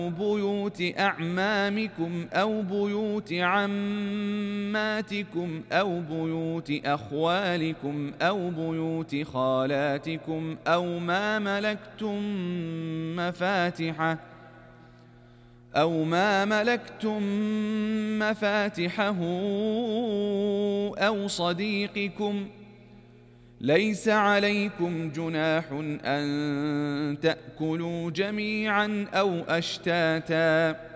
بيوت أعمامكم أو بيوت عماتكم أو بيوت أخوالكم أو بيوت خالاتكم أو ما ملكتم مفاتحه أو صديقكم. ليس عليكم جناح أن تأكلوا جميعا أو أشتاتا